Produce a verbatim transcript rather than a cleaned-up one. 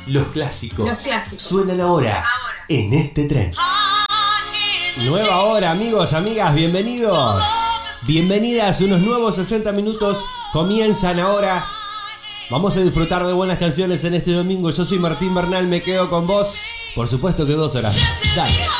Los clásicos. Los clásicos. Suenan ahora, Ahora. en este tren. Nueva hora, amigos, amigas, bienvenidos. Bienvenidas, unos nuevos sesenta minutos comienzan ahora. Vamos a disfrutar de buenas canciones en este domingo. Yo soy Martín Bernal, me quedo con vos. Por supuesto que dos horas. Dale.